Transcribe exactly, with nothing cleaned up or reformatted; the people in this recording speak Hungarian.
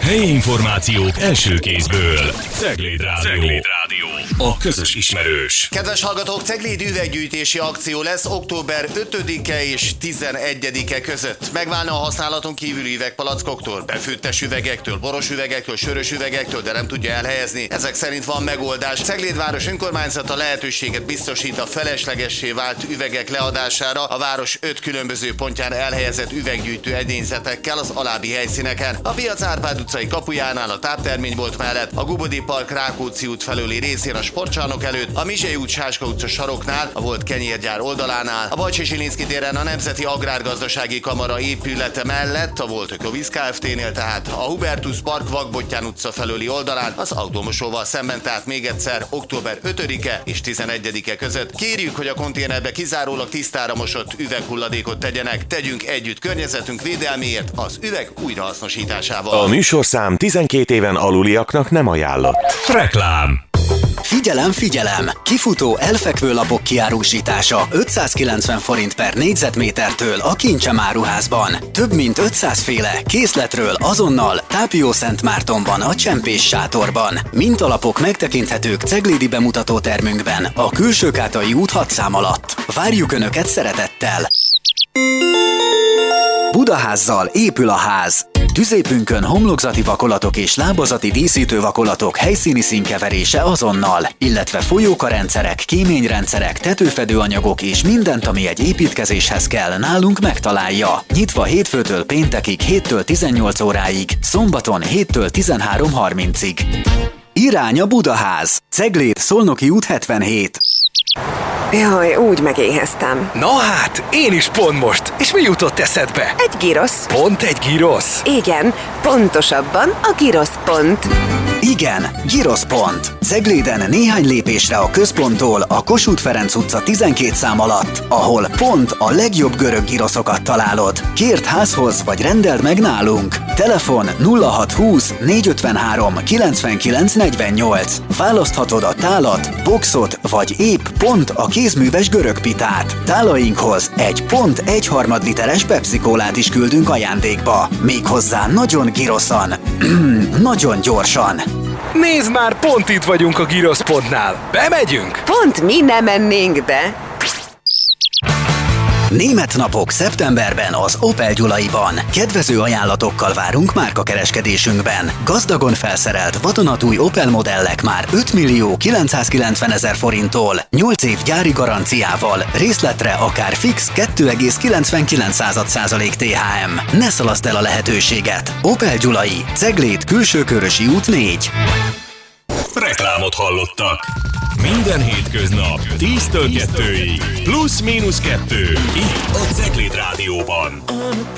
Helyi információk első kézből. Cegléd Rádió. Cegléd Rádió. A közös ismerős. Kedves hallgatók, Cegléd üveggyűjtési akció lesz október ötödike és tizenegyedike között. Megválna a használaton kívüli üvegpalackoktól, befőttes üvegektől, boros üvegektől, sörös üvegektől, de nem tudja elhelyezni. Ezek szerint van megoldás. Cegléd város önkormányzata lehetőséget biztosít a feleslegessé vált üvegek leadására a város öt különböző pontján elhelyezett üveggyűjtő edényzetekkel az alábbi helyszíneken. A Piac Árpád utcai kapujánál a tápterménybolt mellett, a Gubodi Park Rákóczi út felőli részén a sportcsarnok előtt, a Mizsei út Sáska utca saroknál, a volt kenyérgyár oldalánál, a Bajcsy Zsilinszky téren a Nemzeti Agrárgazdasági Kamara épülete mellett, a volt Ökovíz Kft-nél, tehát a Hubertus Park Vakbottyán utca felőli oldalán, az autómosóval szemben, tehát még egyszer október ötödike és tizenegyedike között. Kérjük, hogy a konténerbe kizárólag tisztára mosott üveghulladékot tegyenek, tegyünk együtt környezetünk védelméért az üveg újrahasznosításával. A műsorszám tizenkét éven aluliaknak nem ajánlott. Reklám. Figyelem, figyelem! Kifutó elfekvő lapok kiárusítása ötszázkilencven forint per négyzetmétertől a Kincsem áruházban. Több mint ötszáz féle készletről azonnal Tápió-Szentmártonban a Csempés sátorban. Mintalapok megtekinthetők ceglédi bemutatótermünkben a Külsőkátai út hat szám alatt. Várjuk Önöket szeretettel! Budaházzal épül a ház. Tüzépünkön homlokzati vakolatok és lábazati díszítő vakolatok helyszíni színkeverése azonnal, illetve folyókarendszerek, kéményrendszerek, tetőfedőanyagok és mindent, ami egy építkezéshez kell, nálunk megtalálja. Nyitva hétfőtől péntekig héttől tizennyolc óráig, szombaton héttől tizenhárom harmincig. Irány a Budaház. Cegléd, Szolnoki út hetvenhét. Jaj, úgy megéheztem. Na hát, én is pont most. És mi jutott eszedbe? Egy girosz. Pont egy girosz? Igen, pontosabban a girosz pont. Igen, Girosz pont. Cegléden néhány lépésre a központtól a Kossuth Ferenc utca tizenkét szám alatt, ahol pont a legjobb görög giroszokat találod. Kérd házhoz, vagy rendeld meg nálunk. Telefon nulla hat húsz négyszázötvenhárom kilencvenkilenc negyvennyolc. Választhatod a tálat, boxot, vagy épp pont a kézműves görög pitát. Tálainkhoz egy pont egy harmad literes Pepsi-kólát is küldünk ajándékba. Méghozzá nagyon giroszan. Nagyon gyorsan. Nézd már, pont itt vagyunk a giroszpontnál. Bemegyünk? Pont mi nem mennénk be. Német napok szeptemberben az Opel Gyulaiban. Kedvező ajánlatokkal várunk márkakereskedésünkben. Gazdagon felszerelt vadonatúj Opel modellek már öt millió kilencszázkilencven ezer forinttól, nyolc év gyári garanciával, részletre akár fix kettő egész kilencvenkilenc százalék té há em. Ne szalaszd el a lehetőséget. Opel Gyulai, Cegléd, Külsőkörösi út négy. Reklámot hallottak. Minden hétköznap tíztől kettőig. Plusz-mínusz kettő. Itt a Cegléd Rádióban.